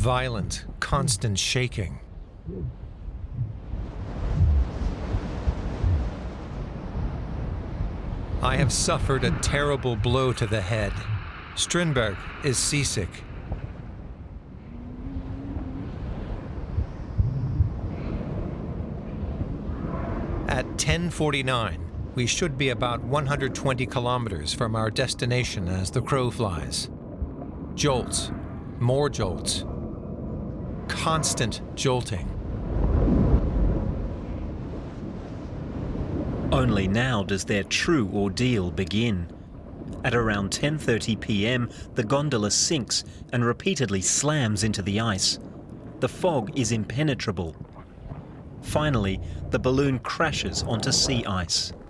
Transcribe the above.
Violent, constant shaking. I have suffered a terrible blow to the head. Strindberg is seasick. At 10:49, we should be about 120 kilometers from our destination as the crow flies. Jolts, more jolts, constant jolting. Only now does their true ordeal begin. At around 10:30 p.m, the gondola sinks and repeatedly slams into the ice. The fog is impenetrable. Finally, the balloon crashes onto sea ice.